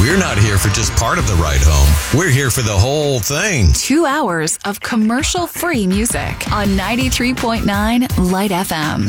we're not here for just part of the ride home. We're here for the whole thing. 2 hours of commercial-free music on 93.9 Light FM.